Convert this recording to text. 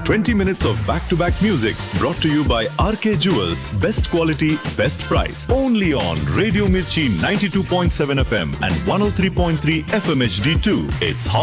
20 minutes of back-to-back music brought to you by RK Jewels. Best quality, best price. Only on Radio Mirchi 92.7 FM and 103.3 FM HD2. It's hot